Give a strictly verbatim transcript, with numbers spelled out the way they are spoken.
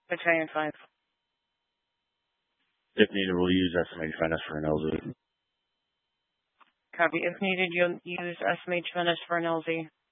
Battalion five. If needed, we'll use S M H Venice for an L Z. Copy. If needed, you'll use S M H Venice for an L Z.